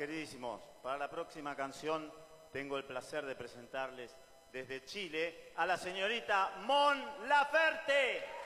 queridísimos. Para la próxima canción tengo el placer de presentarles desde Chile a la señorita Mon Laferte.